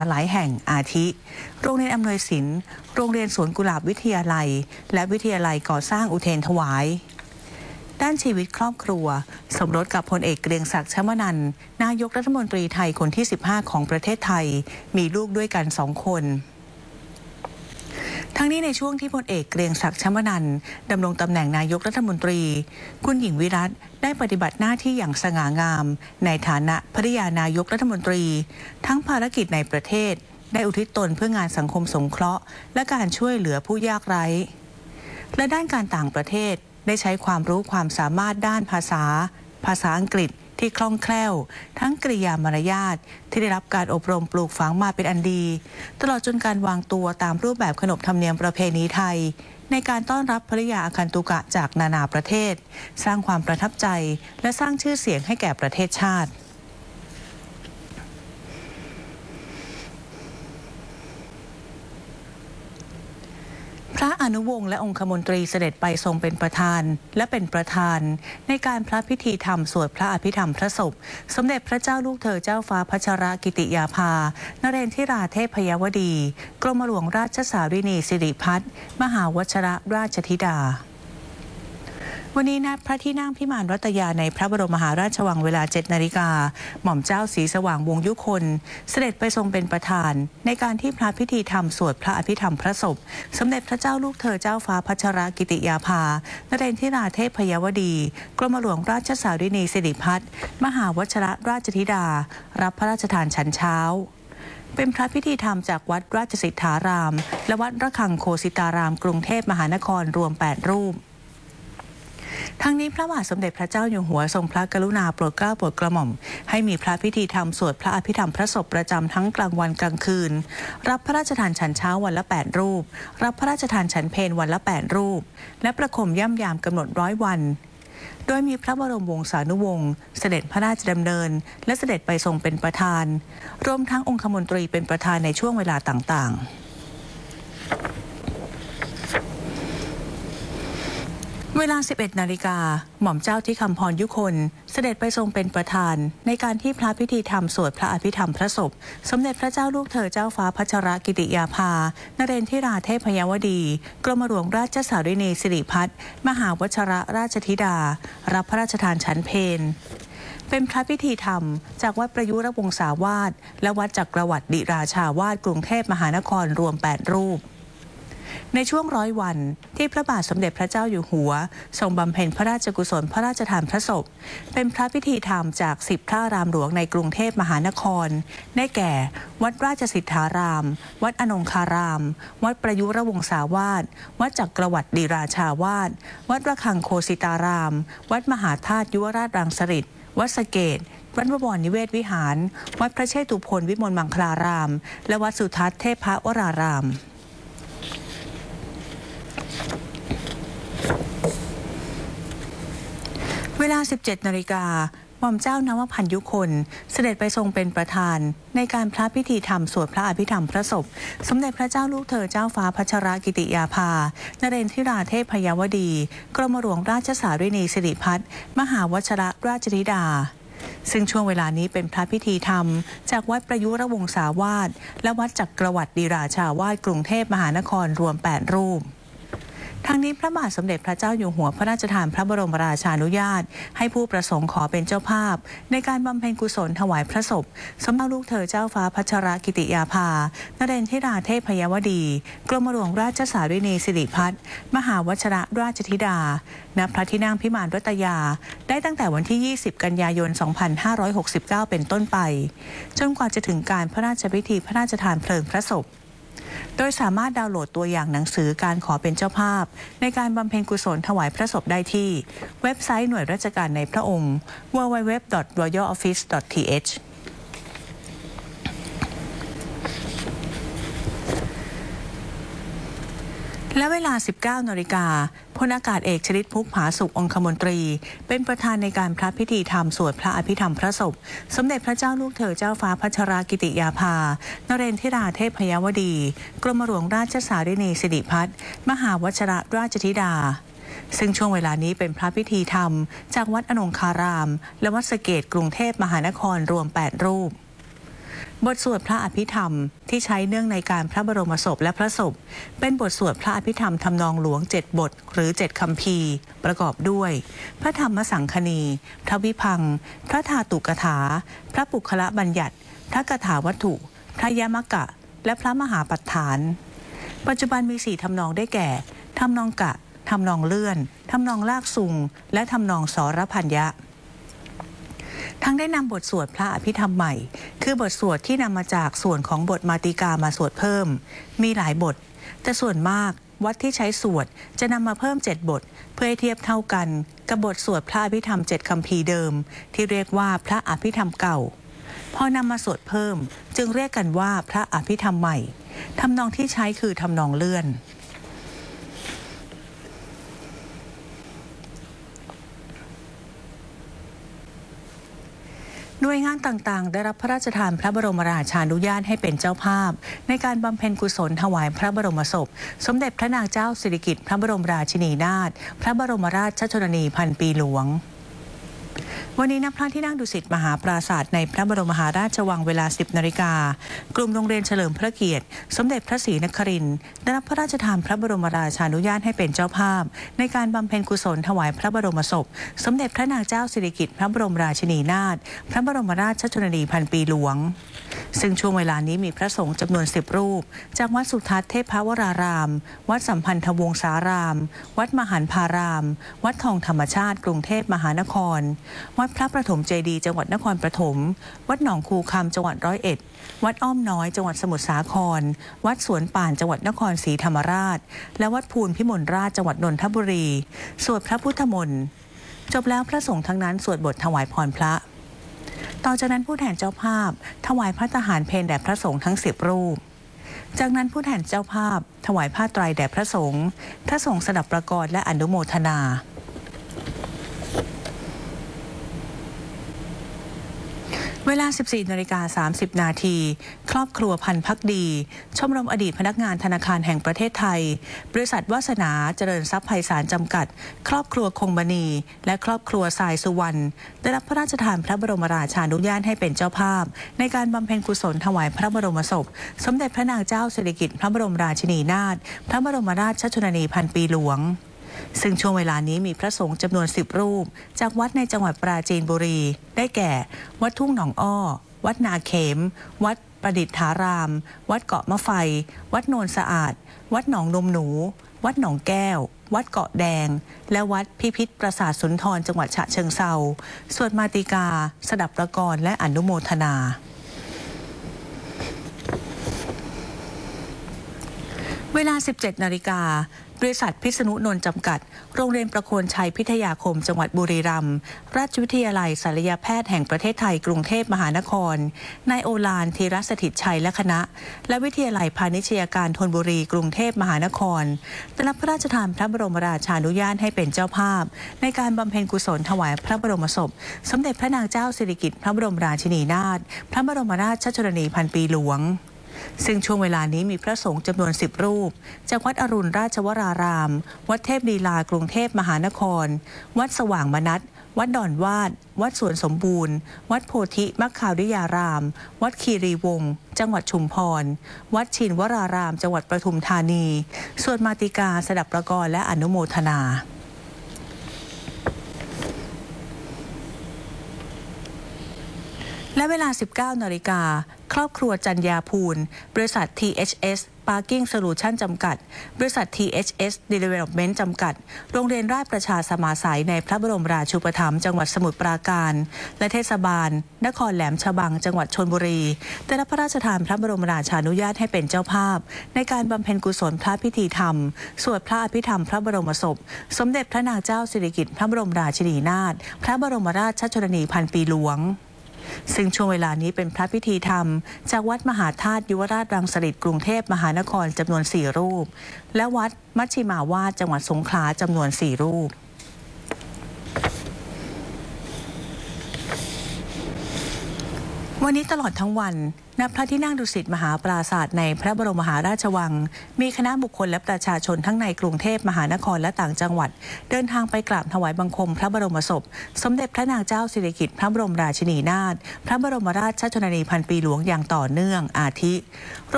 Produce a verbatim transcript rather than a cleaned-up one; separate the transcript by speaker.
Speaker 1: หลายแห่งอาทิโรงเรียนอำนวยศิลป์โรงเรียนสวนกุหลาบวิทยาลัยและวิทยาลัยก่อสร้างอุเทรถวายด้านชีวิตครอบครัวสมรสกับพลเอกเกรียงศักดิ์ ชมนันท์นายกรัฐมนตรีไทยคนที่สิบห้าของประเทศไทยมีลูกด้วยกันสองคนทั้งนี้ในช่วงที่พลเอกเกรียงศักดิ์ ชมนันท์ดำรงตำแหน่งนายกรัฐมนตรีคุณหญิงวิรัตได้ปฏิบัติหน้าที่อย่างสง่างามในฐานะภริยานายกรัฐมนตรีทั้งภารกิจในประเทศได้อุทิศตนเพื่องานสังคมสงเคราะห์และการช่วยเหลือผู้ยากไร้และด้านการต่างประเทศได้ใช้ความรู้ความสามารถด้านภาษาภาษาอังกฤษที่คล่องแคล่วทั้งกริยามารยาทที่ได้รับการอบรมปลูกฝังมาเป็นอันดีตลอดจนการวางตัวตามรูปแบบขนบธรรมเนียมประเพณีไทยในการต้อนรับภริยาอาคันตุกะจากนานาประเทศสร้างความประทับใจและสร้างชื่อเสียงให้แก่ประเทศชาติพระอนุวงศ์และองคมนตรีเสด็จไปทรงเป็นประธานและเป็นประธานในการพระพิธีธรรมสวดพระอภิธรรมพระศพสมเด็จพระเจ้าลูกเธอเจ้าฟ้าพัชรกิติยาภานเรนทิราเทพยวดีกรมหลวงราชสารินีสิริพัฒน์มหาวชรราชธิดาวันนี้ณพระที่นั่งพิมานรัตยาในพระบรมมหาราชวังเวลาเจ็ดนาฬิกาหม่อมเจ้าศรีสว่างวงศ์ยุคนเสด็จไปทรงเป็นประธานในการที่พระพิธีธรรมสวดพระอภิธรรมพระศพสมเด็จพระเจ้าลูกเธอเจ้าฟ้าพัชรกิติยาภานเรนทิราเทพยวดีกรมหลวงราชสารินีสิริพัฒน์มหาวชรราชธิดารับพระราชทานฉันเช้าเป็นพระพิธีธรรมจากวัดราชสิทธารามและวัดระฆังโคสิตารามกรุงเทพมหานครรวมแปดรูปทั้งนี้พระบาทสมเด็จพระเจ้าอยู่หัวทรงพระกรุณาโปรดเกล้าโปรดกระหม่อมให้มีพระพิธีธรรมสวดพระอภิธรรมพระศพประจำทั้งกลางวันกลางคืนรับพระราชทานฉันเช้าวันละแปดรูปรับพระราชทานฉันเพลวันละแปดรูปและประคมย่ำยามกำหนดร้อยวันโดยมีพระบรมวงศานุวงศ์เสด็จพระราชดำเนินและเสด็จไปทรงเป็นประธานรวมทั้งองคมนตรีเป็นประธานในช่วงเวลาต่างๆเวลา สิบเอ็ดนาฬิกาหม่อมเจ้าที่คำพรยุคนเสด็จไปทรงเป็นประธานในการที่พระพิธีธรรมสวดพระอภิธรรมพระศพสมเด็จพระเจ้าลูกเธอเจ้าฟ้าพัชรกิติยาภานเรนทิราเทพยวดีกรมหลวงราชสารินีสิริพัฒน์มหาวชรราชธิดารับพระราชทานฉันเพลเป็นพระพิธีธรรมจากวัดประยุรวงศาวาสและวัดจักรวรรดิราชาวาสกรุงเทพมหานครรวมแปดรูปในช่วงร้อยวันที่พระบาทสมเด็จพระเจ้าอยู่หัวทรงบำเพ็ญพระราชกุศลพระราชทานพระศพเป็นพระพิธีธรรมจากสิบพระอารามหลวงในกรุงเทพมหานครได้แก่วัดราชสิทธารามวัดอนงคารามวัดประยุรวงศาวาสวัดจักรวรรดิราชาวาสวัดระฆังโคสิตารามวัดมหาธาตุยุวราชรังสฤษฎ์วัดสะเกษวัดบวรนิเวศวิหารวัดพระเชตุพนวิมลมังคลารามและวัดสุทัศน์เทพวรารามเวลา สิบเจ็ดนาฬิกาหม่อมเจ้านวพันธ์ยุคนเสด็จไปทรงเป็นประธานในการพระพิธีธรรมสวดพระอภิธรรมพระศพสมเด็จพระเจ้าลูกเธอเจ้าฟ้าพัชรกิติยาภานเรนทิราเทพยวดีกรมหลวงราชสารินีสิริพัฒน์มหาวชรราชธิดาซึ่งช่วงเวลานี้เป็นพระพิธีธรรมจากวัดประยุรวงศาวาสและวัดจักรวรรดิราชาวาสกรุงเทพมหานครรวมแปดรูปทางนี้พระบาทสมเด็จพระเจ้าอยู่หัวพระราชทานพระบรมราชานุญาตให้ผู้ประสงค์ขอเป็นเจ้าภาพในการบำเพ็ญกุศลถวายพระศพสมเด็จลูกเธอเจ้าฟ้าพัชรกิติยาภานเรนทิราเทพยวดีกรมหลวงราชสารินีสิริพัฒน์มหาวชรราชธิดาณพระที่นั่งพิมานรัตยาได้ตั้งแต่วันที่ยี่สิบกันยายนสองพันห้าร้อยหกสิบเก้าเป็นต้นไปจนกว่าจะถึงการพระราชพิธีพระราชทานเพลิงพระศพโดยสามารถดาวน์โหลดตัวอย่างหนังสือการขอเป็นเจ้าภาพในการบำเพ็ญกุศลถวายพระศพได้ที่เว็บไซต์หน่วยราชการในพระองค์ ดับเบิลยู ดับเบิลยู ดับเบิลยู ดอท รอยัล ออฟฟิศ ดอท ที เอชและเวลา สิบเก้านาฬิกาพลอากาศเอกชลิต พุกผาสุของคมนตรีเป็นประธานในการพระพิธีธรรมสวดพระอภิธรรมพระศพสมเด็จพระเจ้าลูกเธอเจ้าฟ้าพัชรกิติยาภานเรนทิราเทพยวดีกรมหลวงราชสารินีสิริพัฒน์มหาวชรราชธิดาซึ่งช่วงเวลานี้เป็นพระพิธีธรรมจากวัดอนงคารามและวัดสะเกษกรุงเทพมหานครรวมแปดรูปบทสวดพระอภิธรรมที่ใช้เนื่องในการพระบรมศพและพระศพเป็นบทสวดพระอภิธรรมทำนองหลวงเจ็ดบทหรือเจ็ดคัมภีร์ประกอบด้วยพระธรรมสังคณีพระวิพังค์พระธาตุกถาพระปุคละบัญญัติพระกถาวัตถุพระยมกะและพระมหาปัฏฐานปัจจุบันมีสี่ทำนองได้แก่ทำนองกะทำนองเลื่อนทำนองลากซุงและทำนองสรพัญญะทั้งได้นำบทสวดพระอภิธรรมใหม่คือบทสวดที่นำมาจากส่วนของบทมาติกามาสวดเพิ่มมีหลายบทแต่ส่วนมากวัดที่ใช้สวดจะนำมาเพิ่มเจ็ดบทเพื่อให้เทียบเท่ากันกับบทสวดพระอภิธรรมเจ็ดคัมภีร์เดิมที่เรียกว่าพระอภิธรรมเก่าพอนำมาสวดเพิ่มจึงเรียกกันว่าพระอภิธรรมใหม่ทำนองที่ใช้คือทำนองเลื่อนหน่วยงานต่างๆได้รับพระราชทานพระบรมราชานุญาตให้เป็นเจ้าภาพในการบำเพ็ญกุศลถวายพระบรมศพสมเด็จพระนางเจ้าสิริกิติ์พระบรมราชินีนาถพระบรมราชชนนีพันปีหลวงวันนี้ณพระที่นั่งดุสิตมหาปราสาทในพระบรมมหาราชวังเวลา สิบนาฬิกากลุ่มโรงเรียนเฉลิมพระเกียรติสมเด็จพระศรีนครินทร์ได้รับพระราชทานพระบรมราชานุญาตให้เป็นเจ้าภาพในการบำเพ็ญกุศลถวายพระบรมศพสมเด็จพระนางเจ้าสิริกิติ์พระบรมราชินีนาถพระบรมราชชนนีพันปีหลวงซึ่งช่วงเวลานี้มีพระสงฆ์จำนวนสิบรูปจากวัดสุทัศน์เทพวรารามวัดสัมพันธวงศารามวัดมหันพารามวัดทองธรรมชาติกรุงเทพมหานครวัดพระประถมเจดีย์จังหวัดนครปฐมวัดหนองคูคำจังหวัดร้อยเอ็ดวัดอ้อมน้อยจังหวัดสมุทรสาครวัดสวนป่านจังหวัดนครศรีธรรมราชและวัดภูลพิมลราชจังหวัดนนทบุรีสวดพระพุทธมนต์จบแล้วพระสงฆ์ทั้งนั้นสวดบทถวายพรพระต่อจากนั้นผู้แทนเจ้าภาพถวายพระทหารเพลแด่พระสงฆ์ทั้งสิบรูปจากนั้นผู้แทนเจ้าภาพถวายผ้าไตรแด่พระสงฆ์พระสงฆ์สดับประกรและอนุโมทนาเวลา สิบสี่นาฬิกาสามสิบนาทีครอบครัวพันธุ์พักดีชมรมอดีตพนักงานธนาคารแห่งประเทศไทยบริษัทวาสนาเจริญทรัพย์ไพศาลจำกัดครอบครัวคงมณีและครอบครัวสายสุวรรณได้รับพระราชทานพระบรมราชานุญาตให้เป็นเจ้าภาพในการบำเพ็ญกุศลถวายพระบรมศพสมเด็จพระนางเจ้าสิริกิติ์พระบรมราชินีนาถพระบรมราชชนนีพันปีหลวงซึ่งช่วงเวลานี้มีพระสงฆ์จำนวนสิบรูปจากวัดในจังหวัดปราจีนบุรีได้แก่วัดทุ่งหนองอ้อวัดนาเขมวัดประดิษฐารามวัดเกาะมะไฟวัดโนนสะอาดวัดหนองนมหนูวัดหนองแก้ววัดเกาะแดงและวัดพิพิธปราสาทสุนทรจังหวัดฉะเชิงเทราสวดมาติกาสดับประกรและอนุโมทนาเวลา สิบเจ็ดนาฬิกาบริษัทพิษณุนนท์จำกัดโรงเรียนประโคนชัยพิทยาคมจังหวัดบุรีรัมย์ราชวิทยาลัยศัลยแพทย์แห่งประเทศไทยกรุงเทพมหานครนายโอฬารธีรสถิตชัยและคณะและวิทยาลัยพาณิชยการธนบุรีกรุงเทพมหานครได้รับพระราชทานพระบรมราชานุญาตให้เป็นเจ้าภาพในการบำเพ็ญกุศลถวายพระบรมศพสมเด็จพระนางเจ้าสิริกิติ์พระบรมราชินีนาถพระบรมราชชนนีพันปีหลวงซึ่งช่วงเวลานี้มีพระสงฆ์จำนวนสิบรูปจากวัดอรุณราชวรารามวัดเทพลีลากรุงเทพมหานครวัดสว่างมนัสวัดดอนวาดวัดสวนสมบูรณ์วัดโพธิมัคคาริยารามวัดคีรีวงศ์จังหวัดชุมพรวัดชินวรารามจังหวัดปทุมธานีสวดมาติกาสดับประกรและอนุโมทนาและเวลา สิบเก้านาฬิกาครอบครัวจันยาภูลบริษัท ที เอช เอส Parking Solution จำกัดบริษัท ที เอช เอส Development จำกัดโรงเรียนราชประชาสมาสัยในพระบรมราชูปถัมภ์จังหวัดสมุทรปราการและเทศบาลนครแหลมฉบังจังหวัดชลบุรีได้รับพระราชทานพระบรมราชานุญาตให้เป็นเจ้าภาพในการบำเพ็ญกุศลพระพิธีธรรมสวดพระอภิธรรมพระบรมศพสมเด็จพระนางเจ้าสิริกิติ์พระบรมราชินีนาถพระบรมราชชนนีพันปีหลวงซึ่งช่วงเวลานี้เป็นพระพิธีธรรมจากวัดมหาธาตุยุวราชรังสฤษฎ์กรุงเทพมหานครจำนวนสี่รูปและวัดมัชชิมาวาสจังหวัดสงขลาจำนวนสี่รูปวันนี้ตลอดทั้งวันณพระที่นั่งดุสิตมหาปราสาทในพระบรมมหาราชวังมีคณะบุคคลและประชาชนทั้งในกรุงเทพมหานครและต่างจังหวัดเดินทางไปกราบถวายบังคมพระบรมศพสมเด็จพระนางเจ้าสิริกิติ์พระบรมราชินีนาถพระบรมราชชนนีพันปีหลวงอย่างต่อเนื่องอาทิ